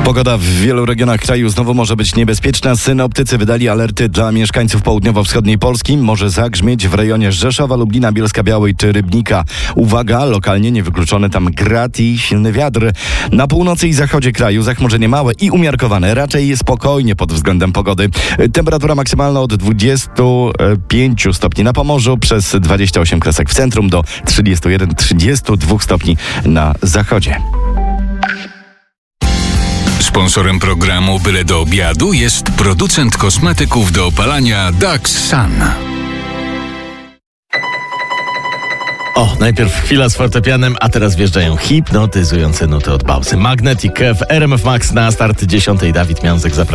Pogoda w wielu regionach kraju znowu może być niebezpieczna. Synoptycy wydali alerty dla mieszkańców południowo-wschodniej Polski. Może zagrzmieć w rejonie Rzeszowa, Lublina, Bielska-Białej czy Rybnika. Uwaga, lokalnie niewykluczony tam grad i silny wiatr. Na północy i zachodzie kraju zachmurzenie małe i umiarkowane. Raczej spokojnie pod względem pogody. Temperatura maksymalna od 25 stopni na Pomorzu, przez 28 kresek w centrum do 31-32 stopni na zachodzie. Sponsorem programu Byle do obiadu jest producent kosmetyków do opalania Dax Sun. Najpierw chwila z fortepianem, a teraz wjeżdżają hipnotyzujące nuty od Bałsy. Magnetic w RMF Max na start 10. Dawid Miązek, zapraszam.